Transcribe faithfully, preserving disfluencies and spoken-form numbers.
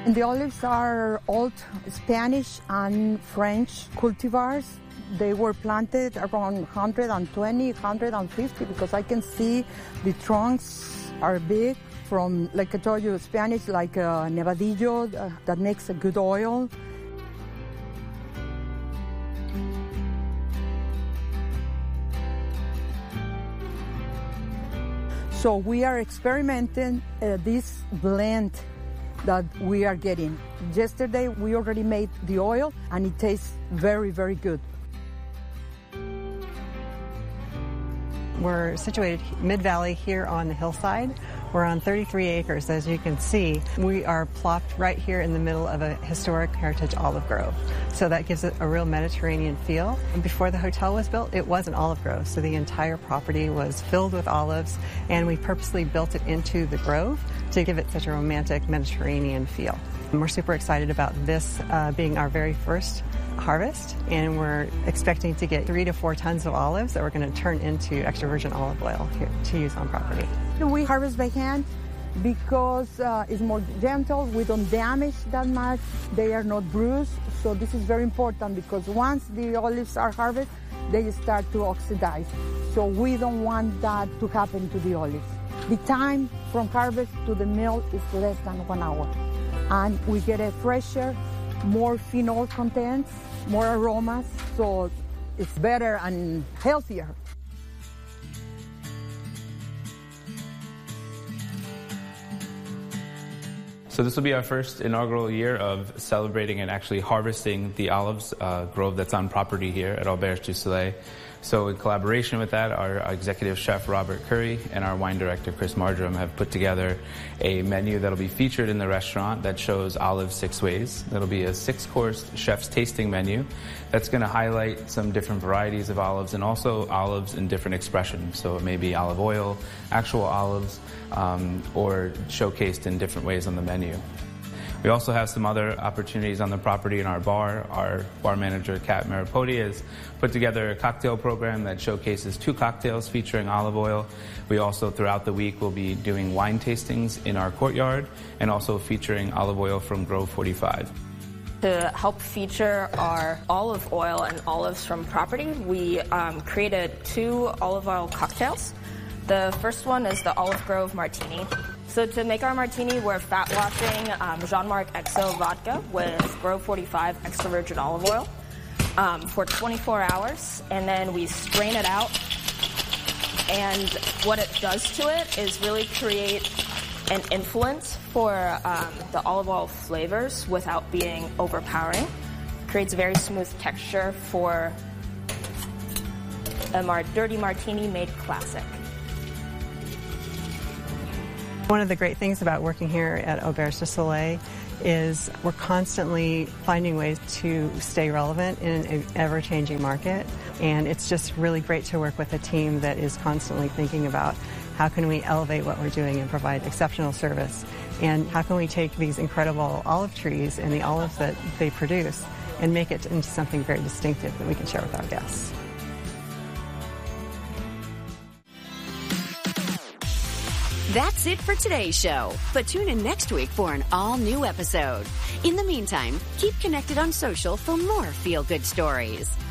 The olives are old Spanish and French cultivars. They were planted around one hundred twenty, one hundred fifty because I can see the trunks are big from, like I told you, Spanish, like uh, Nevadillo, uh, that makes a good oil. So we are experimenting uh, this blend that we are getting. Yesterday we already made the oil and it tastes very, very good. We're situated mid-valley here on the hillside. We're on thirty-three acres, as you can see. We are plopped right here in the middle of a historic heritage olive grove. So that gives it a real Mediterranean feel. And before the hotel was built, it was an olive grove. So the entire property was filled with olives, and we purposely built it into the grove to give it such a romantic Mediterranean feel. And we're super excited about this uh, being our very first harvest, and we're expecting to get three to four tons of olives that we're going to turn into extra virgin olive oil here to use on property. We harvest by hand because uh, it's more gentle. We don't damage that much. They are not bruised. So this is very important because once the olives are harvested, they start to oxidize. So we don't want that to happen to the olives. The time from harvest to the mill is less than one hour. And we get a fresher, more phenol contents, more aromas, so it's better and healthier. So this will be our first inaugural year of celebrating and actually harvesting the olives uh, grove that's on property here at Auberge du Soleil. So in collaboration with that, our executive chef Robert Curry and our wine director Chris Marjoram have put together a menu that'll be featured in the restaurant that shows olives six ways. That'll be a six-course chef's tasting menu that's going to highlight some different varieties of olives and also olives in different expressions. So it may be olive oil, actual olives, um, or showcased in different ways on the menu. We also have some other opportunities on the property in our bar. Our bar manager, Kat Maripodi, has put together a cocktail program that showcases two cocktails featuring olive oil. We also, throughout the week, will be doing wine tastings in our courtyard and also featuring olive oil from Grove forty-five. To help feature our olive oil and olives from property, we um, created two olive oil cocktails. The first one is the Olive Grove Martini. So to make our martini, we're fat washing um, Jean-Marc X O vodka with Grove forty-five extra virgin olive oil um, for twenty-four hours, and then we strain it out. And what it does to it is really create an influence for um, the olive oil flavors without being overpowering. Creates a very smooth texture for a mar- dirty martini made classic. One of the great things about working here at Auberge du Soleil is we're constantly finding ways to stay relevant in an ever-changing market, and it's just really great to work with a team that is constantly thinking about how can we elevate what we're doing and provide exceptional service, and how can we take these incredible olive trees and the olives that they produce and make it into something very distinctive that we can share with our guests. That's it for today's show, but tune in next week for an all-new episode. In the meantime, keep connected on social for more feel-good stories.